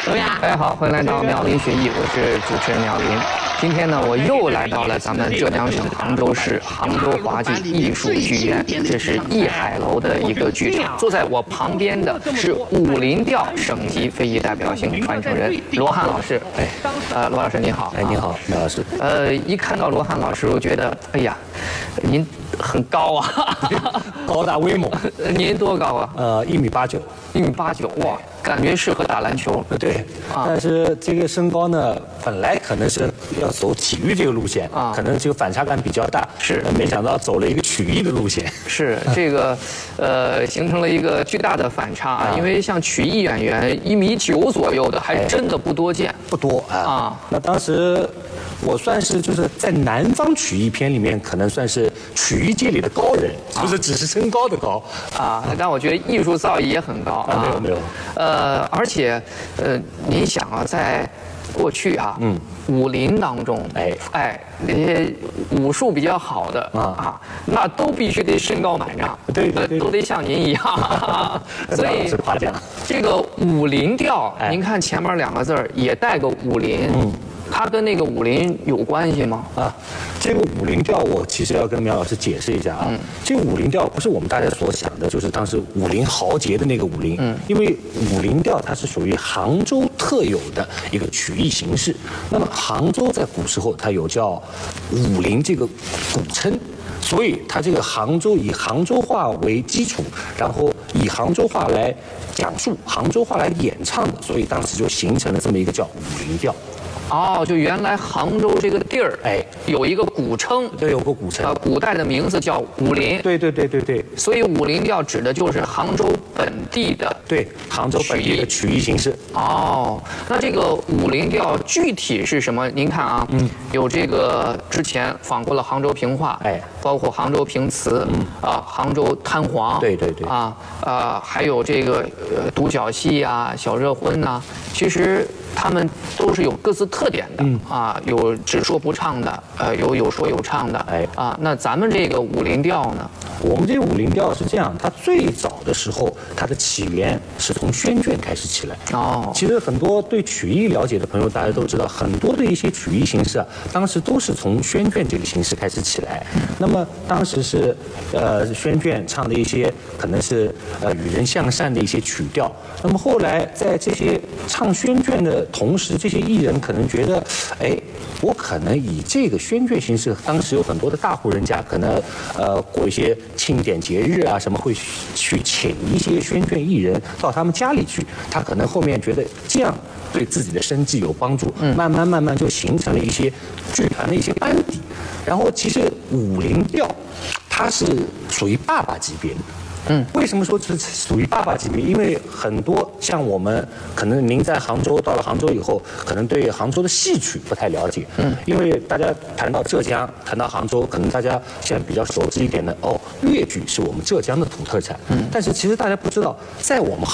怎么样？ 大家好，欢迎来到妙龄学艺，我是主持人妙龄。今天呢，我又来到了咱们浙江省杭州市杭州华剧艺术剧院，这是艺海楼的一个剧场。坐在我旁边的是武林调省级非遗代表性传承人罗汉老师。罗老师您好。 你好，苗老师。 一看到罗汉老师，我觉得，哎呀，您很高啊， 高大威猛。 您多高啊 ？1.89米。 1.89米，哇，感觉适合打篮球。 对，但是这个身高呢，本来可能是要走体育这个路线啊，可能这个反差感比较大。 是， 没想到走了一个曲艺的路线。 是这个，形成了一个巨大的反差啊。因为像曲艺演员1.9米左右的，还真的不多见。 不多啊。那当时我算是就是在南方曲艺片里面，可能算是曲艺界里的高人，不是只是身高的高啊。但我觉得艺术造诣也很高啊。 没有。 而且您想啊，在过去啊，武林当中，那些武术比较好的那都必须得身高满丈， 对， 都得像您一样。所以是夸奖。 这个武林调，您看前面2个字也带个武林，它跟那个武林有关系吗？ 这个武林调我其实要跟苗老师解释一下啊。这个武林调不是我们大家所想的，就是当时武林豪杰的那个武林。因为武林调它是属于杭州特有的一个曲艺形式。那么杭州在古时候它有叫武林这个古称。所以它这个杭州以杭州话为基础，然后以杭州话来讲述、杭州话来演唱的，所以当时就形成了这么一个叫武林调。 就原来杭州这个地儿，有一个古称， 对，有个古称， 古代的名字叫武林。 对。 所以武林调指的就是杭州本地的， 对，杭州本地的曲艺形式。 那这个武林调具体是什么？您看啊，有这个之前仿过了杭州评话，包括杭州评词，杭州滩黄， 对， 还有这个独角戏啊、小热婚呐，其实他们都是有各自特点的有只说不唱的，有说有唱的，那咱们这个武林调呢？ 我们这个武林调是这样，它最早的时候，它的起源是从宣卷开始起来。其实很多对曲艺了解的朋友，大家都知道，很多的一些曲艺形式啊，当时都是从宣卷这个形式开始起来。那么当时是宣卷唱的一些可能是与人向善的一些曲调。那么后来在这些唱宣卷的同时，这些艺人可能觉得，我可能以这个宣卷形式，当时有很多的大户人家可能过一些庆典节日啊什么，会去请一些宣卷艺人到他们家里去。他可能后面觉得这样对自己的生计有帮助，慢慢就形成了一些剧团的一些班底。然后其实武林调它是属于爸爸级别的。为什么说是属于爸爸级别？因为很多像我们，可能您在杭州，到了杭州以后，可能对杭州的戏曲不太了解。因为大家谈到浙江，谈到杭州，可能大家现在比较熟知一点的，粤剧是我们浙江的土特产。但是其实大家不知道，在我们